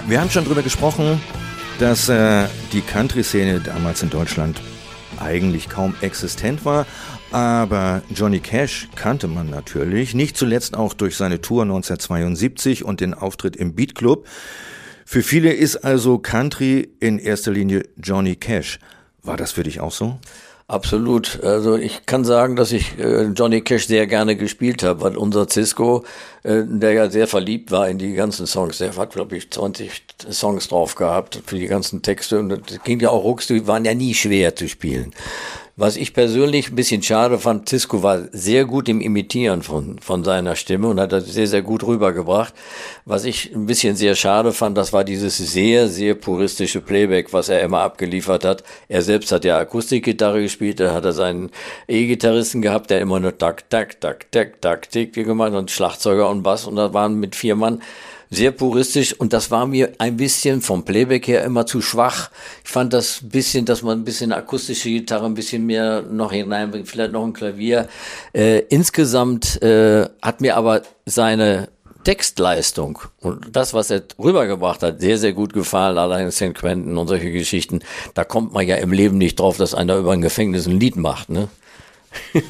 Wir haben schon drüber gesprochen, dass die Country-Szene damals in Deutschland eigentlich kaum existent war, aber Johnny Cash kannte man natürlich, nicht zuletzt auch durch seine Tour 1972 und den Auftritt im Beat Club. Für viele ist also Country in erster Linie Johnny Cash. War das für dich auch so? Absolut. Also ich kann sagen, dass ich Johnny Cash sehr gerne gespielt habe, weil unser Cisco, der ja sehr verliebt war in die ganzen Songs, der hat, glaube ich, 20 Songs drauf gehabt für die ganzen Texte und das ging ja auch rucks, die waren ja nie schwer zu spielen. Was ich persönlich ein bisschen schade fand, Cisco war sehr gut im Imitieren von seiner Stimme und hat das sehr, sehr gut rübergebracht. Was ich ein bisschen sehr schade fand, das war dieses sehr, sehr puristische Playback, was er immer abgeliefert hat. Er selbst hat ja Akustikgitarre gespielt, da hat er seinen E-Gitarristen gehabt, der immer nur tak, tak, tak, tak, tak, tick gemacht und Schlagzeuger und Bass und da waren mit 4 Mann. Sehr puristisch und das war mir ein bisschen vom Playback her immer zu schwach. Ich fand das bisschen, dass man ein bisschen akustische Gitarre, ein bisschen mehr noch hineinbringt, vielleicht noch ein Klavier. Insgesamt hat mir aber seine Textleistung und das, was er rübergebracht hat, sehr, sehr gut gefallen. Allein St. Quentin und solche Geschichten. Da kommt man ja im Leben nicht drauf, dass einer über ein Gefängnis ein Lied macht, ne?